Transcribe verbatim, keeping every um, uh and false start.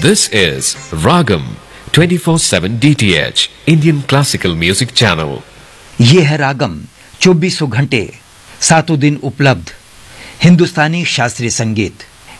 This is Ragam twenty-four seven D T H Indian Classical Music Channel. ये है रागम, चौबीसों घंटे सातों दिन उपलब्ध हिंदुस्तानी शास्त्रीय संगीत।